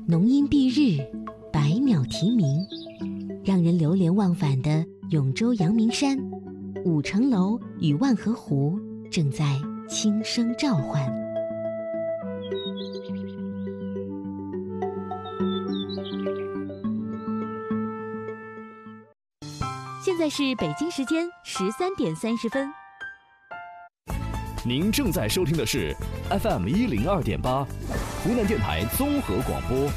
浓荫蔽日，百鸟啼鸣，让人流连忘返的永州阳明山，5层楼与万河湖正在轻声召唤。现在是北京时间13点30分。 您正在收听的是 FM102.8，湖南电台综合广播。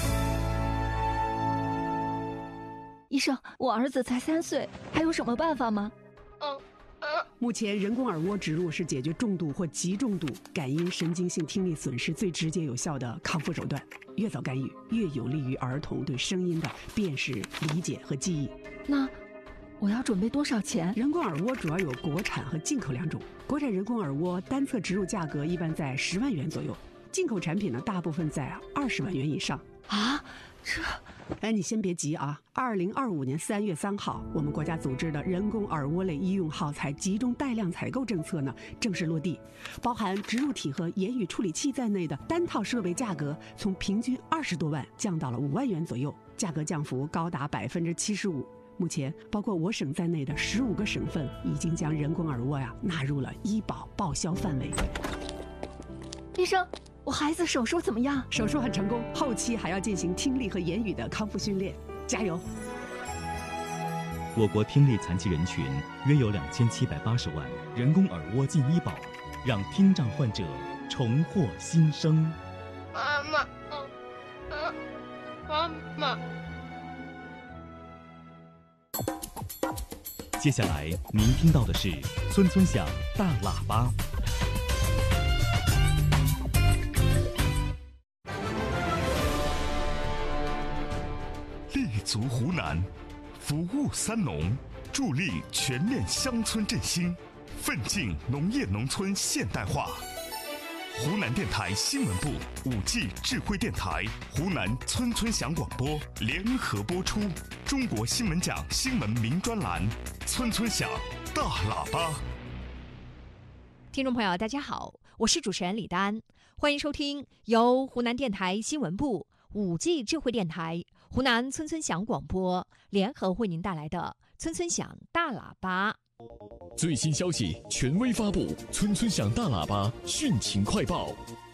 医生，我儿子才3岁，还有什么办法吗？ 目前人工耳蜗植入是解决重度或极重度感音神经性听力损失最直接有效的康复手段。越早干预，越有利于儿童对声音的辨识、理解和记忆。 那我要准备多少钱？ 人工耳蜗主要有国产和进口2种。国产人工耳蜗单侧植入价格一般在10万元左右，进口产品呢大部分在20万元以上。 啊，这…… 你先别急啊！2025年3月3号，我们国家组织的人工耳蜗类医用耗材集中带量采购政策呢正式落地，包含植入体和言语处理器在内的单套设备价格从平均20多万降到了5万元左右，价格降幅高达75%。目前，包括我省在内的15个省份已经将人工耳蜗纳入了医保报销范围。 医生，我孩子手术怎么样？ 手术很成功，后期还要进行听力和言语的康复训练，加油！ 我国听力残疾人群约有2780万，人工耳蜗进医保，让听障患者重获新生。 妈妈，妈妈。 接下来您听到的是村村响大喇叭。 立足湖南，服务3农，助力全面乡村振兴，奋进农业农村现代化。湖南电台新闻部、5G 智慧电台、湖南村村响广播联合播出中国新闻奖新闻名专栏《村村响大喇叭》。 听众朋友，大家好，我是主持人李丹，欢迎收听由湖南电台新闻部、5G 智慧电台、湖南村村响广播联合为您带来的《村村响大喇叭》。 最新消息权威发布，村村响大喇叭汛情快报。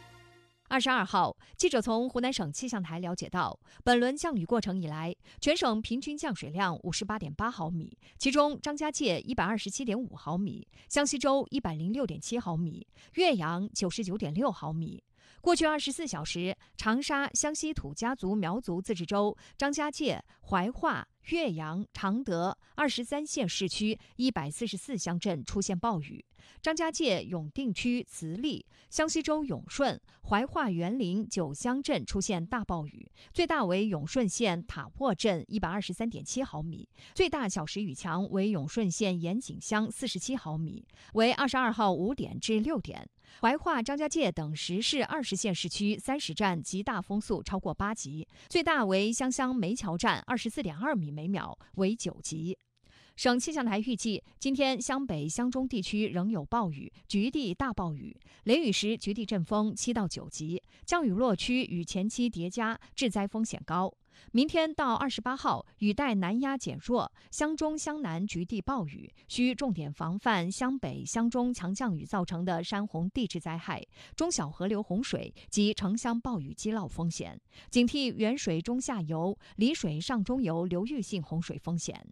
22号，记者从湖南省气象台了解到，本轮降雨过程以来，全省平均降水量58.8毫米，其中张家界127.5毫米，湘西州106.7毫米，岳阳99.6毫米。过去24小时，长沙、湘西土家族苗族自治州、张家界、怀化、岳阳、常德23县市区144乡镇出现暴雨。张家界永定区慈利、湘西州永顺、怀化园林9乡镇出现大暴雨，最大为永顺县塔沃镇123.7毫米，最大小时雨强为永顺县盐井乡47毫米，为22号5点至6点。怀化、张家界等10市20县市区30站极大风速超过8级，最大为湘乡梅桥站24.2米每秒，为9级。省气象台预计，今天湘北、湘中地区仍有暴雨，局地大暴雨，雷雨时局地阵风7到9级，降雨落区与前期叠加，致灾风险高。明天到28号，雨带南压减弱，湘中、湘南局地暴雨，需重点防范湘北、湘中强降雨造成的山洪地质灾害、中小河流洪水及城乡暴雨积涝风险，警惕远水中下游、离水上中游流域性洪水风险。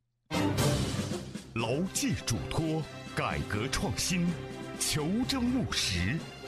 牢记嘱托，改革创新，求真务实。